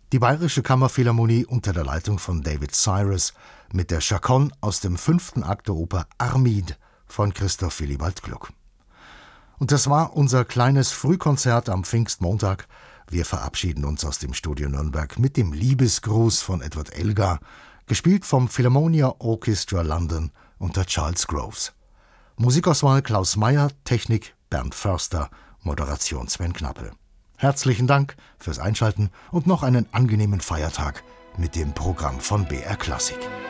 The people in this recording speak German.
Die Bayerische Kammerphilharmonie unter der Leitung von David Cyrus mit der Chaconne aus dem 5. Akt der Oper Armide von Christoph Willibald Gluck. Und das war unser kleines Frühkonzert am Pfingstmontag. Wir verabschieden uns aus dem Studio Nürnberg mit dem Liebesgruß von Edward Elgar, gespielt vom Philharmonia Orchestra London unter Charles Groves. Musikauswahl Klaus Meyer, Technik Bernd Förster, Moderation Sven Knappe. Herzlichen Dank fürs Einschalten und noch einen angenehmen Feiertag mit dem Programm von BR Klassik.